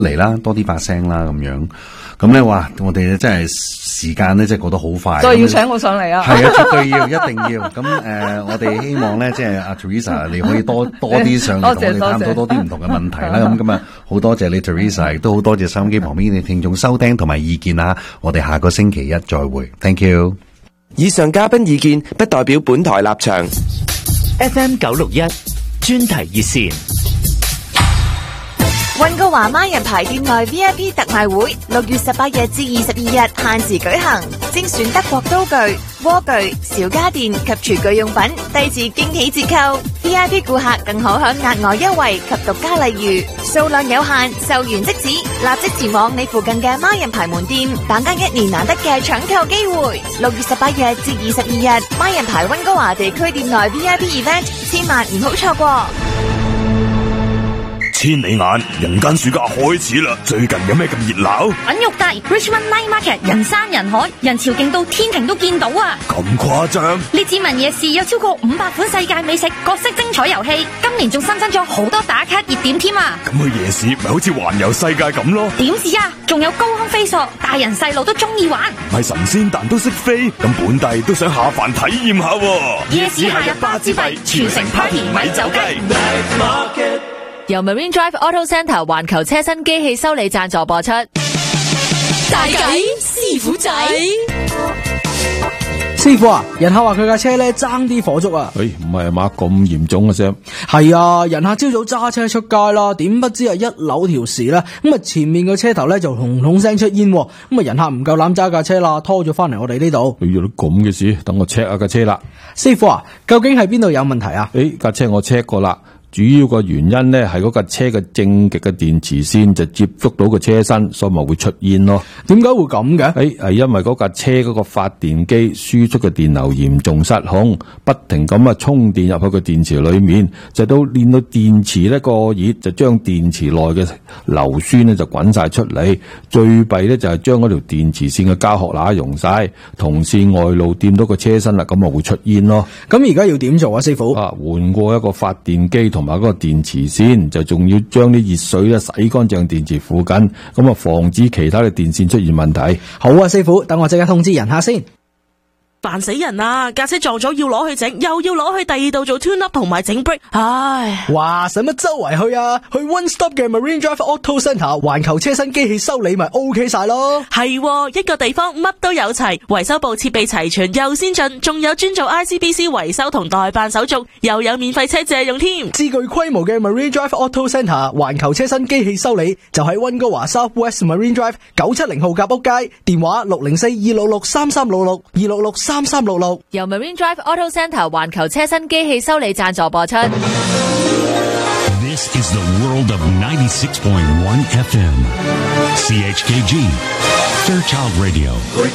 嚟啦，多啲發聲啦，咁樣。咁咧，哇！我哋真係時間咧，真係過得好快。 所以要請我上嚟啊！ 係啊，絕對要，一定要。咁我哋希望咧，即係阿 Teresa，你可以多啲上嚟同我哋探討多啲唔同嘅問題啦。咁今日好多謝你 Teresa，亦都好多謝收音機旁邊嘅聽眾收聽同埋意見啊！我哋下個星期一再會 ，Thank you。 以上嘉賓意見不代表本台立場。 FM 961專題熱線。 溫哥華孖人牌店內 VIP 特賣會6月18日至22日限時舉行，精選德國刀具、鍋具、小家電及廚具用品，低至驚喜折扣。VIP 顧客更可享額外優惠及獨家禮遇，數量有限，售完即止，立即前往你附近嘅孖人牌門店，把握1年難得嘅搶購機會。6月18日至22日，孖人牌溫哥華地區店內 VIP event，千萬唔好錯過。 千里眼，人間暑假開始啦！最近有咩咁熱鬧？ 品玉帝 Richmond Night Market 人山人海，人潮勁到天庭都見到啊！ 咁誇張？ 列治文夜市有超過500款世界美食，各式精彩遊戲，今年仲新增咗好多打卡熱點添啊！ 咁去夜市咪好似環遊世界咁咯？ 點止啊！仲有高空飛索，大人細路都中意玩。 唔係神仙但都識飛，咁本地都想下凡體驗下喎。 夜市夏日巴之費，全城 party 咪走雞。 由 Marine Drive Auto Centre 環球車身機器修理贊助播出。 大計師傅仔， 師傅啊，人客話佢架車咧爭啲火燭啊！ 唔係嘛，咁嚴重嘅聲？ 係啊，人客朝早揸車出街啦，點不知係一樓條匙啦，咁啊前面個車頭咧就轟轟聲出煙，咁啊人客唔夠膽揸架車啦，拖咗翻嚟我哋呢度。 有啲咁嘅事，等我 check 下架車啦。 師傅啊，究竟係邊度有問題啊？ 架車我 check 過啦。主要個原因咧係嗰架車嘅正極嘅電池線就接觸到個車身，所以咪會出煙咯。 點解會咁嘅？ 係因為嗰架車嗰個發電機輸出嘅電流嚴重失控，不停咁啊充電入去個電池裏面，就到練到電池咧過熱，就將電池內嘅硫酸咧就滾晒出嚟。最弊咧就係將嗰條電池線嘅膠殼乸溶晒，銅線外露掂到個車身啦，咁咪會出煙咯。 咁而家要點做啊，師傅？ 換過一個發電機同埋嗰個電池線，就仲要將啲熱水咧洗乾淨電池附近，咁啊防止其他嘅電線出現問題。 好啊，師傅，等我即刻通知人客先。 煩死人啊！架車撞咗要攞去整，又要攞去第二度做 tune up 同埋整 brake， 唉！ 哇，使乜周圍去啊？去 One Stop 嘅 Marine Drive Auto Centre 環球車身機器修理咪 OK 晒咯。 係喎，一個地方乜都有齊，維修部設備齊全又先進，仲有專做 ICBC 維修同代辦手續，又有免費車借用添。 至具規模嘅 Marine Drive Auto Centre 環球車身機器修理就喺溫哥華 South West Marine Drive 970號夾屋街，電話604-266-3366 266-3366。 由 Marine Drive Auto Centre 環球車身機器修理贊助播出。 This is the world of 96.1 FM. CHKG, Fairchild Radio.